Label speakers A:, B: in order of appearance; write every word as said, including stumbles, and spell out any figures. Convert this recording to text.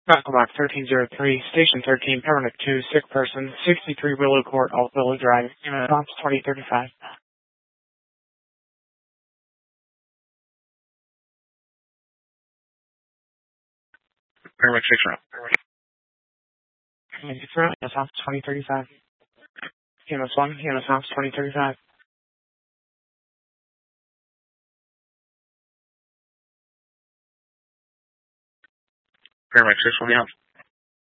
A: Clock thirteen oh three, Station thirteen, Paramedic two, sick person, sixty-three Willow Court, Old Willow Drive, response twenty thirty-five. Paramedic six round. Paramedic six round, response twenty thirty-five. E M S one, E M S response twenty thirty-five. Paramedic six one, yeah.